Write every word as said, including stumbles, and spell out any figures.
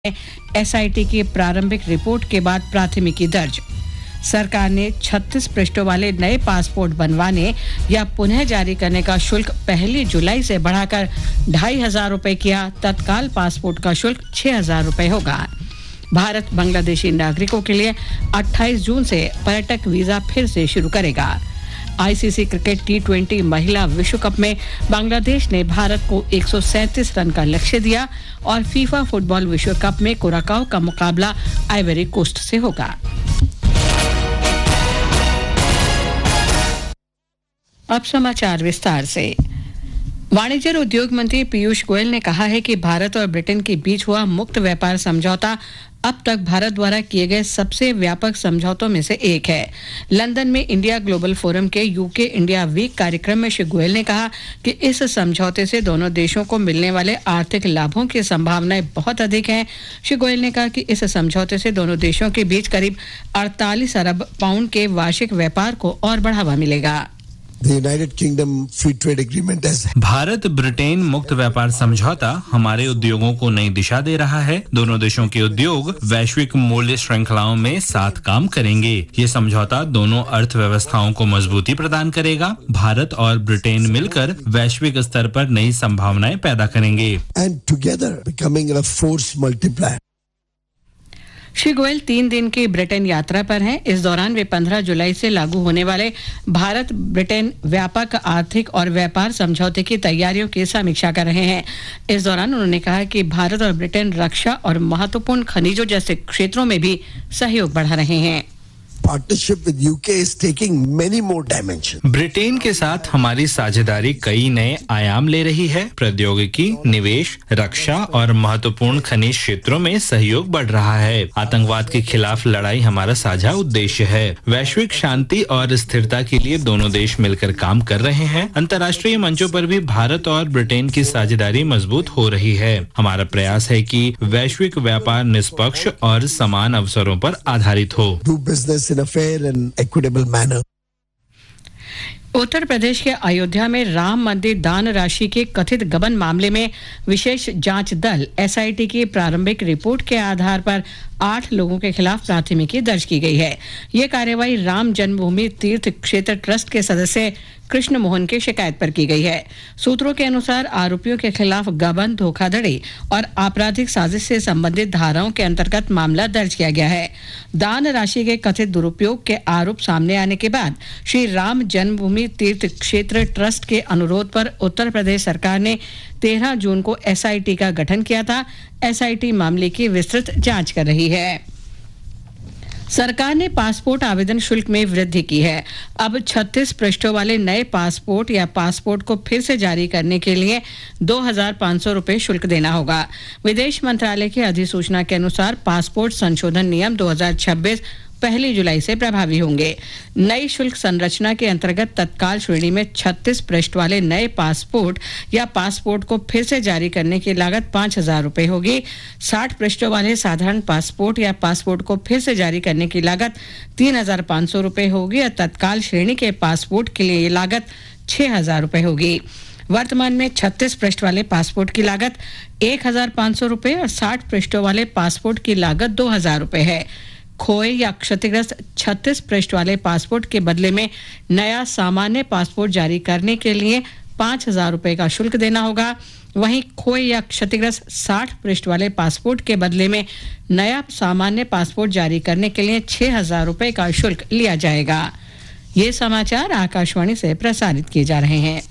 SIT की प्रारंभिक report के बाद प्राथमिकी दर्ज। सरकार ने छत्तीस पृष्ठों वाले नए पासपोर्ट बनवाने या पुनः जारी करने का शुल्क पहली जुलाई से बढ़ाकर ढाई हजार रुपए किया। तत्काल पासपोर्ट का शुल्क छह हजार रुपए होगा। भारत बांग्लादेशी नागरिकों के लिए अट्ठाईस जून से पर्यटक वीजा फिर से शुरू करेगा। आईसीसी क्रिकेट टी ट्वेंटी महिला विश्व कप में बांग्लादेश ने भारत को एक सौ सैंतीस रन का लक्ष्य दिया और फीफा फुटबॉल विश्व कप में कुराकाओ का मुकाबला आइवरी कोस्ट से होगा। अब समाचार विस्तार से। वाणिज्य और उद्योग मंत्री पीयूष गोयल ने कहा है कि भारत और ब्रिटेन के बीच हुआ मुक्त व्यापार समझौता अब तक भारत द्वारा किए गए सबसे व्यापक समझौतों में से एक है। लंदन में इंडिया ग्लोबल फोरम के यूके इंडिया वीक कार्यक्रम में श्री गोयल ने कहा कि इस समझौते से दोनों देशों को मिलने वाले आर्थिक लाभों की संभावनाएं बहुत अधिक हैं। श्री गोयल ने कहा कि इस समझौते से दोनों देशों के बीच करीब अड़तालीस अरब पाउंड के वार्षिक व्यापार को और बढ़ावा मिलेगा। The United Kingdom Free Trade Agreement has... Bharat Britain मुक्त व्यापार समझौता हमारे उद्योगों को नई दिशा दे रहा है। दोनों देशों के उद्योग वैश्विक मूल्य श्रृंखलाओं में साथ काम करेंगे। ये समझौता दोनों अर्थव्यवस्थाओं को मजबूती प्रदान करेगा। भारत और ब्रिटेन मिलकर वैश्विक स्तर पर नई संभावनाएं पैदा करेंगे। And together becoming a force multiplier. Shri Goyal तीन दिन की ब्रिटेन यात्रा पर हैं। इस दौरान वे पंद्रह जुलाई से लागू होने वाले भारत ब्रिटेन व्यापक आर्थिक और व्यापार समझौते की तैयारियों की समीक्षा कर रहे हैं। इस दौरान उन्होंने कहा कि भारत और ब्रिटेन रक्षा और महत्वपूर्ण खनिजों जैसे क्षेत्रों में भी सहयोग बढ़ा रहे हैं। Partnership with U K is taking many more dimensions. Britain के साथ हमारी साझेदारी कई नए आयाम ले रही है। प्रौद्योगिकी, निवेश, रक्षा और महत्वपूर्ण खनिज क्षेत्रों में सहयोग बढ़ रहा है। आतंकवाद के खिलाफ लड़ाई हमारा साझा उद्देश्य है। वैश्विक शांति और स्थिरता के लिए दोनों देश मिलकर काम कर रहे हैं। अंतर्राष्ट्रीय मंचों पर भी भारत और ब्रिटेन की साझेदारी मजबूत हो रही है। हमारा प्रयास है कि वैश्विक व्यापार निष्पक्ष और समान अवसरों पर आधारित हो। Do business in a fair and equitable manner. Uttar Pradesh के अयोध्या में राम मंदिर दान राशि के कथित गबन मामले में विशेष जांच दल एसआईटी की प्रारंभिक रिपोर्ट के आधार पर आठ लोगों के खिलाफ प्राथमिकी दर्ज की गई है। ये कार्रवाई राम जन्मभूमि तीर्थ क्षेत्र ट्रस्ट के सदस्य कृष्ण मोहन की शिकायत पर की गई है। सूत्रों के अनुसार आरोपियों के खिलाफ गबन, धोखाधड़ी और आपराधिक साजिश से संबंधित धाराओं के अंतर्गत मामला दर्ज किया गया है। दान राशि के कथित दुरुपयोग के आरोप सामने आने के बाद श्री राम जन्मभूमि तीर्थ क्षेत्र ट्रस्ट के अनुरोध पर उत्तर प्रदेश सरकार ने तेरह जून को एसआईटी का गठन किया था। एसआईटी मामले की विस्तृत जांच कर रही है। सरकार ने पासपोर्ट आवेदन शुल्क में वृद्धि की है। अब छत्तीस पृष्ठों वाले नए पासपोर्ट या पासपोर्ट को फिर से जारी करने के लिए दो हजार पाँच सौ रुपए शुल्क देना होगा। विदेश मंत्रालय की अधिसूचना के अनुसार पासपोर्ट संशोधन नियम दो हजार छब्बीस पहली जुलाई से प्रभावी होंगे। नई शुल्क संरचना के अंतर्गत तत्काल श्रेणी में छत्तीस पृष्ठ वाले नए पासपोर्ट या पासपोर्ट को फिर से जारी करने की लागत पाँच हजार रुपए होगी। साठ पृष्ठों वाले साधारण पासपोर्ट या पासपोर्ट को फिर से जारी करने की लागत तीन हजार पाँच सौ रुपए होगी और तत्काल श्रेणी के पासपोर्ट के लिए ये लागत छह हजार रुपए होगी। वर्तमान में छत्तीस पृष्ठ वाले पासपोर्ट की लागत एक हजार पाँच सौ रुपए और साठ पृष्ठों वाले पासपोर्ट की लागत दो हजार रुपए है। खोए या क्षतिग्रस्त छत्तीस पृष्ठ वाले पासपोर्ट के बदले में नया सामान्य पासपोर्ट जारी करने के लिए पाँच हजार रुपए का शुल्क देना होगा। वहीं खोए या क्षतिग्रस्त साठ पृष्ठ वाले पासपोर्ट के बदले में नया सामान्य पासपोर्ट जारी करने के लिए छह हजार रुपए का शुल्क लिया जाएगा। ये समाचार आकाशवाणी से प्रसारित किए जा रहे हैं।